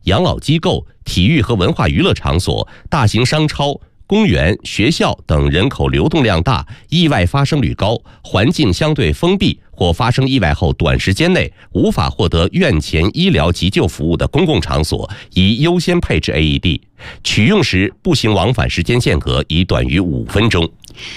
养老机构、体育和文化娱乐场所、大型商超、公园、学校等人口流动量大、意外发生率高、环境相对封闭或发生意外后短时间内无法获得院前医疗急救服务的公共场所，宜优先配置 AED。取用时步行往返时间间隔宜短于5分钟。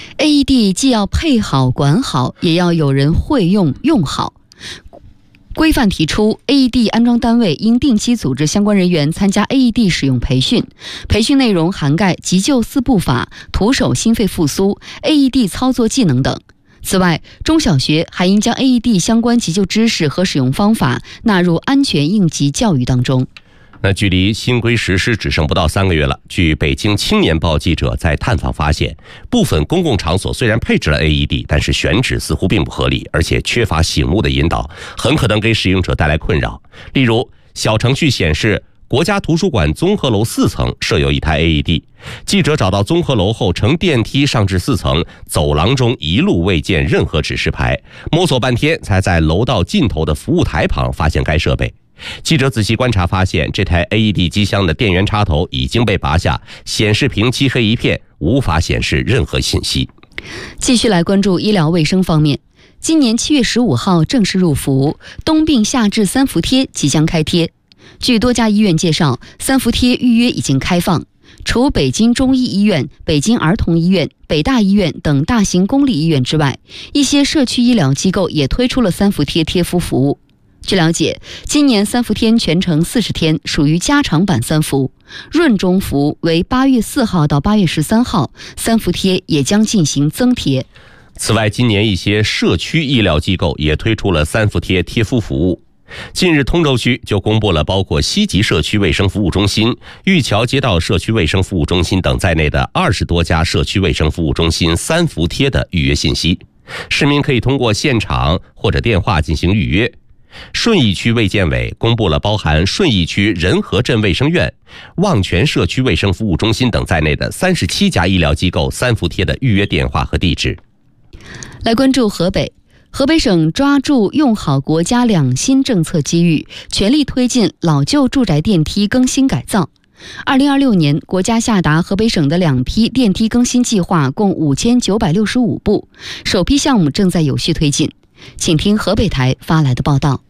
AED 既要配好管好，也要有人会用用好。规范提出 ，AED 安装单位应定期组织相关人员参加 AED 使用培训，培训内容涵盖急救4步法、徒手心肺复苏、AED 操作技能等。此外，中小学还应将 AED 相关急救知识和使用方法纳入安全应急教育当中。 那距离新规实施只剩不到3个月了。据北京青年报记者在探访发现，部分公共场所虽然配置了 AED， 但是选址似乎并不合理，而且缺乏醒目的引导，很可能给使用者带来困扰。例如，小程序显示国家图书馆综合楼4层设有一台 AED， 记者找到综合楼后乘电梯上至4层，走廊中一路未见任何指示牌，摸索半天才在楼道尽头的服务台旁发现该设备。记者仔细观察发现，这台 AED 机箱的电源插头已经被拔下，显示屏漆黑一片，无法显示任何信息。 继续来关注医疗卫生方面。今年7月15号正式入伏，冬病夏治3伏贴即将开贴。据多家医院介绍，3伏贴预约已经开放。除北京中医医院、北京儿童医院、北大医院等大型公立医院之外，一些社区医疗机构也推出了3伏贴贴敷服务。据了解，今年3伏贴全程40天，属于加长版3伏。润中服为8月4号到8月13号，3伏贴也将进行增贴。 此外，今年一些社区医疗机构也推出了3伏贴贴敷服务。近日，通州区就公布了包括西集社区卫生服务中心、玉桥街道社区卫生服务中心等在内的20多家社区卫生服务中心3伏贴的预约信息，市民可以通过现场或者电话进行预约。顺义区卫健委公布了包含顺义区仁和镇卫生院、望泉社区卫生服务中心等在内的37家医疗机构3伏贴的预约电话和地址。 来关注河北。河北省抓住用好国家2新政策机遇，全力推进老旧住宅电梯更新改造。2026年，国家下达河北省的2批电梯更新计划，共5965部，首批项目正在有序推进。请听河北台发来的报道。